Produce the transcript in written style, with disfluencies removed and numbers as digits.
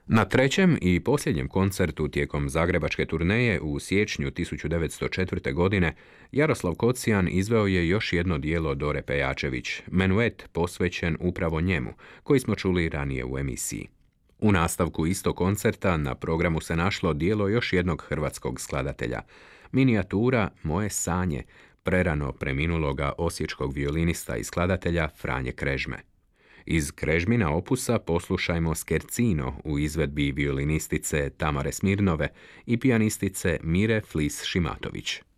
Na trećem i posljednjem koncertu tijekom zagrebačke turneje u siječnju 1904. godine Jaroslav Kocijan izveo je još jedno djelo Dore Pejačević, menuet posvećen upravo njemu, koji smo čuli ranije u emisiji. U nastavku istog koncerta na programu se našlo djelo još jednog hrvatskog skladatelja, minijatura Moje sanje, prerano preminuloga osječkog violinista i skladatelja Franje Krežme. Iz Krežmina opusa poslušajmo Scherzo u izvedbi violinistice Tamare Smirnove i pijanistice Mire Flis Šimatović.